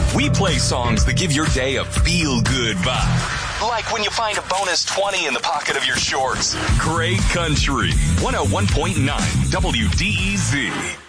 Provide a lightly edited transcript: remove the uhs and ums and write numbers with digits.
We play songs that give your day a feel-good vibe. Like when you find a bonus 20 in the pocket of your shorts. Great Country. 101.9 WDEZ.